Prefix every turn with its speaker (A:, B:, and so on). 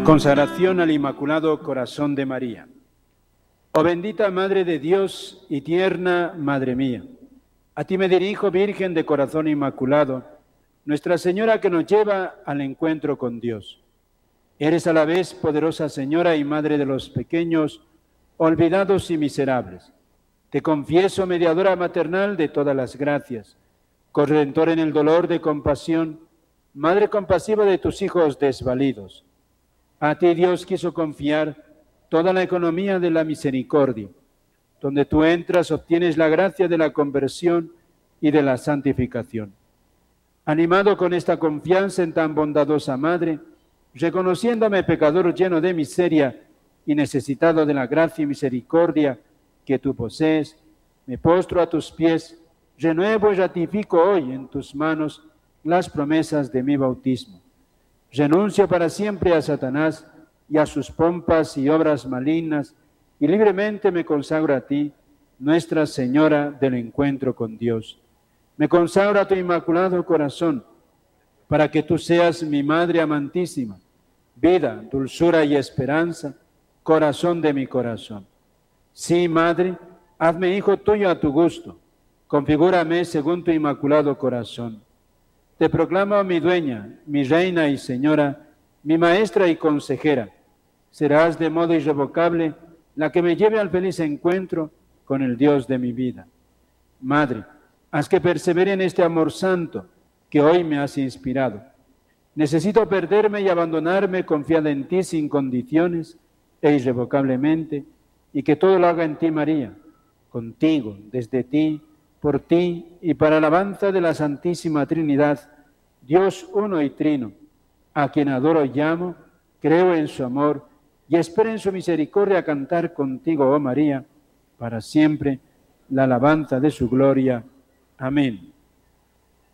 A: Consagración al Inmaculado Corazón de María. Oh bendita Madre de Dios y tierna Madre mía, a ti me dirijo, Virgen de Corazón Inmaculado, Nuestra Señora que nos lleva al encuentro con Dios. Eres a la vez poderosa Señora y Madre de los pequeños, olvidados y miserables. Te confieso mediadora maternal de todas las gracias, corredentora en el dolor de compasión, Madre compasiva de tus hijos desvalidos. A ti Dios quiso confiar toda la economía de la misericordia. Donde tú entras obtienes la gracia de la conversión y de la santificación. Animado con esta confianza en tan bondadosa Madre, reconociéndome pecador lleno de miseria y necesitado de la gracia y misericordia que tú posees, me postro a tus pies, renuevo y ratifico hoy en tus manos las promesas de mi bautismo. Renuncio para siempre a Satanás y a sus pompas y obras malignas, y libremente me consagro a ti, Nuestra Señora del encuentro con Dios. Me consagro a tu Inmaculado Corazón, para que tú seas mi Madre amantísima, vida, dulzura y esperanza, corazón de mi corazón. Sí, Madre, hazme hijo tuyo a tu gusto, configúrame según tu Inmaculado Corazón. Te proclamo mi dueña, mi reina y señora, mi maestra y consejera. Serás de modo irrevocable la que me lleve al feliz encuentro con el Dios de mi vida. Madre, haz que persevere en este amor santo que hoy me has inspirado. Necesito perderme y abandonarme confiada en ti sin condiciones e irrevocablemente, y que todo lo haga en ti, María, contigo, desde ti, por ti y para alabanza de la Santísima Trinidad, Dios uno y trino, a quien adoro y amo, creo en su amor y espero en su misericordia cantar contigo, oh María, para siempre la alabanza de su gloria. Amén.